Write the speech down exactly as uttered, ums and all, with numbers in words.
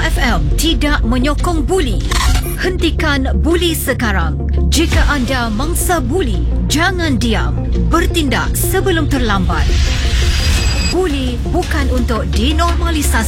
Bulletin F M tidak menyokong buli. Hentikan buli sekarang. Jika anda mangsa buli, jangan diam. Bertindak sebelum terlambat. Buli bukan untuk dinormalisasi.